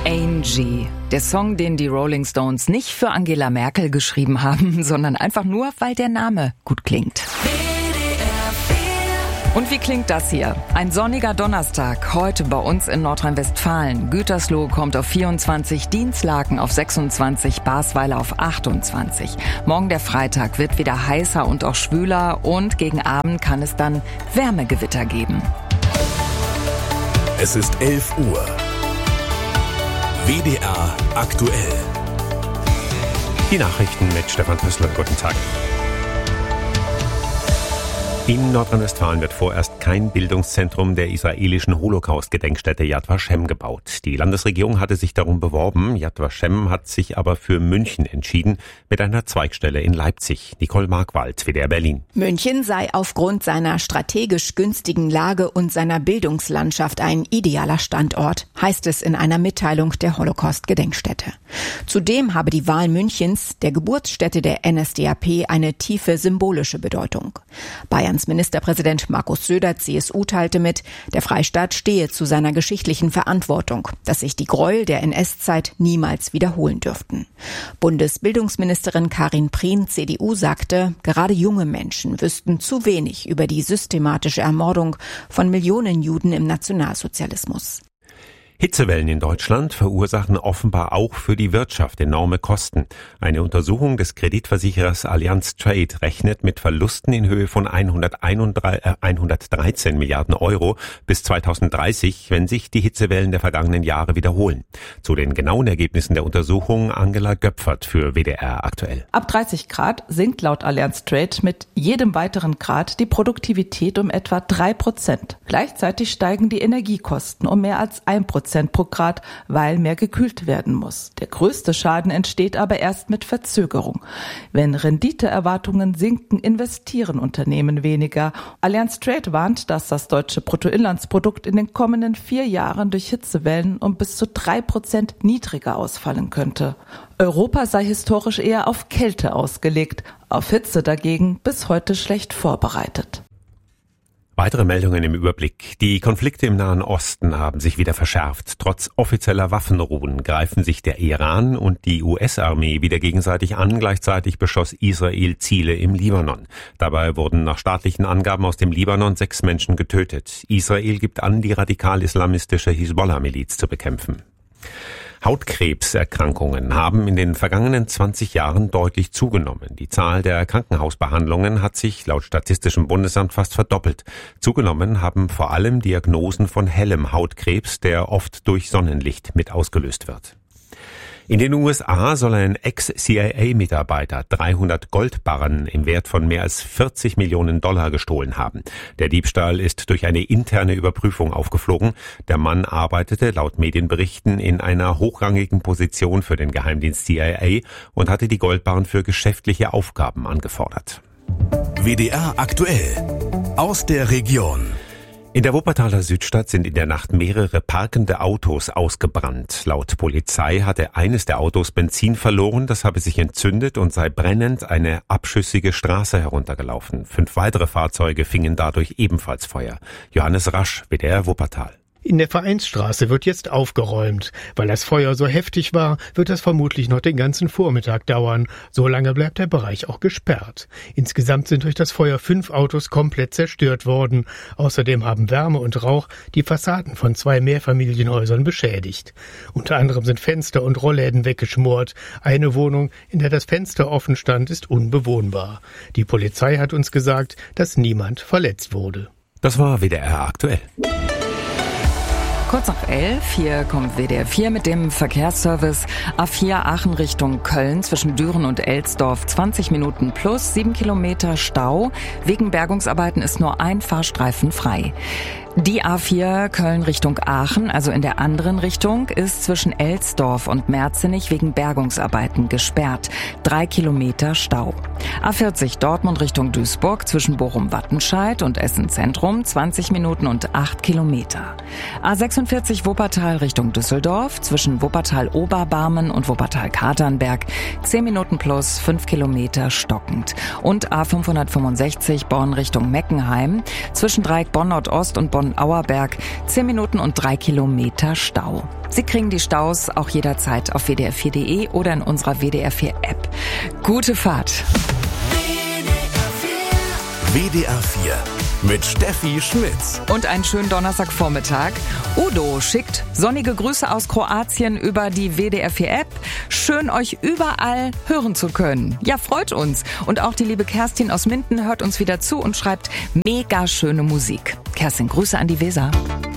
Angie. Der Song, den die Rolling Stones nicht für Angela Merkel geschrieben haben, sondern einfach nur, weil der Name gut klingt. Und wie klingt das hier? Ein sonniger Donnerstag, heute bei uns in Nordrhein-Westfalen. Gütersloh kommt auf 24, Dinslaken auf 26, Basweiler auf 28. Morgen der Freitag wird wieder heißer und auch schwüler und gegen Abend kann es dann Wärmegewitter geben. Es ist 11 Uhr. WDR aktuell. Die Nachrichten mit Stefan Püssler. Guten Tag. In Nordrhein-Westfalen wird vorerst kein Bildungszentrum der israelischen Holocaust-Gedenkstätte Yad Vashem gebaut. Die Landesregierung hatte sich darum beworben. Yad Vashem hat sich aber für München entschieden, mit einer Zweigstelle in Leipzig. Nicole Markwald, WDR Berlin. München sei aufgrund seiner strategisch günstigen Lage und seiner Bildungslandschaft ein idealer Standort, heißt es in einer Mitteilung der Holocaust-Gedenkstätte. Zudem habe die Wahl Münchens, der Geburtsstätte der NSDAP, eine tiefe symbolische Bedeutung. Bayerns Ministerpräsident Markus Söder, CSU, teilte mit, der Freistaat stehe zu seiner geschichtlichen Verantwortung, dass sich die Gräuel der NS-Zeit niemals wiederholen dürften. Bundesbildungsministerin Karin Prien, CDU, sagte, gerade junge Menschen wüssten zu wenig über die systematische Ermordung von Millionen Juden im Nationalsozialismus. Hitzewellen in Deutschland verursachen offenbar auch für die Wirtschaft enorme Kosten. Eine Untersuchung des Kreditversicherers Allianz Trade rechnet mit Verlusten in Höhe von 113 Milliarden Euro bis 2030, wenn sich die Hitzewellen der vergangenen Jahre wiederholen. Zu den genauen Ergebnissen der Untersuchung Angela Göpfert für WDR aktuell. Ab 30 Grad sinkt laut Allianz Trade mit jedem weiteren Grad die Produktivität um etwa 3%. Gleichzeitig steigen die Energiekosten um mehr als 1% pro Grad, weil mehr gekühlt werden muss. Der größte Schaden entsteht aber erst mit Verzögerung. Wenn Renditeerwartungen sinken, investieren Unternehmen weniger. Allianz Trade warnt, dass das deutsche Bruttoinlandsprodukt in den kommenden 4 Jahren durch Hitzewellen um bis zu 3% niedriger ausfallen könnte. Europa sei historisch eher auf Kälte ausgelegt, auf Hitze dagegen bis heute schlecht vorbereitet. Weitere Meldungen im Überblick. Die Konflikte im Nahen Osten haben sich wieder verschärft. Trotz offizieller Waffenruhen greifen sich der Iran und die US-Armee wieder gegenseitig an. Gleichzeitig beschoss Israel Ziele im Libanon. Dabei wurden nach staatlichen Angaben aus dem Libanon 6 Menschen getötet. Israel gibt an, die radikal-islamistische Hisbollah-Miliz zu bekämpfen. Hautkrebserkrankungen haben in den vergangenen 20 Jahren deutlich zugenommen. Die Zahl der Krankenhausbehandlungen hat sich laut Statistischem Bundesamt fast verdoppelt. Zugenommen haben vor allem Diagnosen von hellem Hautkrebs, der oft durch Sonnenlicht mit ausgelöst wird. In den USA soll ein Ex-CIA-Mitarbeiter 300 Goldbarren im Wert von mehr als 40 Millionen $, gestohlen haben. Der Diebstahl ist durch eine interne Überprüfung aufgeflogen. Der Mann arbeitete laut Medienberichten in einer hochrangigen Position für den Geheimdienst CIA und hatte die Goldbarren für geschäftliche Aufgaben angefordert. WDR aktuell. Aus der Region. In der Wuppertaler Südstadt sind in der Nacht mehrere parkende Autos ausgebrannt. Laut Polizei hatte eines der Autos Benzin verloren, das habe sich entzündet und sei brennend eine abschüssige Straße heruntergelaufen. 5 weitere Fahrzeuge fingen dadurch ebenfalls Feuer. Johannes Rasch, WDR Wuppertal. In der Vereinsstraße wird jetzt aufgeräumt. Weil das Feuer so heftig war, wird das vermutlich noch den ganzen Vormittag dauern. So lange bleibt der Bereich auch gesperrt. Insgesamt sind durch das Feuer 5 Autos komplett zerstört worden. Außerdem haben Wärme und Rauch die Fassaden von 2 Mehrfamilienhäusern beschädigt. Unter anderem sind Fenster und Rollläden weggeschmort. Eine Wohnung, in der das Fenster offen stand, ist unbewohnbar. Die Polizei hat uns gesagt, dass niemand verletzt wurde. Das war WDR aktuell. Kurz nach 11, hier kommt WDR 4 mit dem Verkehrsservice. A4 Aachen Richtung Köln zwischen Düren und Elsdorf 20 Minuten plus 7 Kilometer Stau. Wegen Bergungsarbeiten ist nur ein Fahrstreifen frei. Die A4 Köln Richtung Aachen, also in der anderen Richtung, ist zwischen Elsdorf und Merzenich wegen Bergungsarbeiten gesperrt. 3 Kilometer Stau. A40 Dortmund Richtung Duisburg zwischen Bochum-Wattenscheid und Essen Zentrum 20 Minuten und 8 Kilometer. A46 A46 Wuppertal Richtung Düsseldorf, zwischen Wuppertal-Oberbarmen und Wuppertal-Katernberg 10 Minuten plus 5 Kilometer stockend. Und A565 Bonn Richtung Meckenheim, zwischen Dreieck Bonn-Nordost und Bonn-Auerberg 10 Minuten und 3 Kilometer Stau. Sie kriegen die Staus auch jederzeit auf wdr4.de oder in unserer WDR4-App. Gute Fahrt! WDR 4 mit Steffi Schmitz. Und einen schönen Donnerstagvormittag. Udo schickt sonnige Grüße aus Kroatien über die WDR4-App. Schön, euch überall hören zu können. Ja, freut uns. Und auch die liebe Kerstin aus Minden hört uns wieder zu und schreibt mega schöne Musik. Kerstin, Grüße an die Weser.